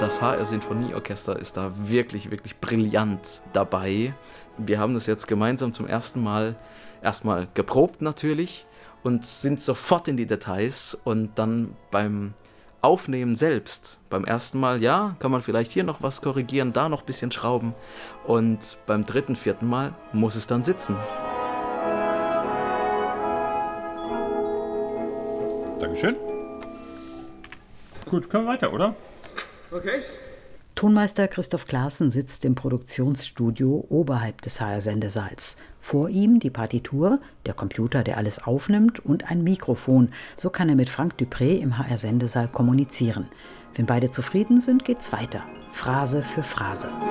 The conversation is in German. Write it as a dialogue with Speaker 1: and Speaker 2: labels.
Speaker 1: Das HR Sinfonieorchester ist da wirklich, wirklich brillant dabei. Wir haben das jetzt gemeinsam zum ersten Mal erstmal geprobt natürlich und sind sofort in die Details und dann beim Aufnehmen selbst, beim ersten Mal, ja, kann man vielleicht hier noch was korrigieren, da noch ein bisschen schrauben und beim dritten, vierten Mal muss es dann sitzen.
Speaker 2: Dankeschön. Gut, können wir weiter, oder?
Speaker 3: Okay.
Speaker 4: Tonmeister Christoph Klaassen sitzt im Produktionsstudio oberhalb des HR-Sendesaals. Vor ihm die Partitur, der Computer, der alles aufnimmt und ein Mikrofon. So kann er mit Frank Dupré im HR-Sendesaal kommunizieren. Wenn beide zufrieden sind, geht's weiter. Phrase für Phrase.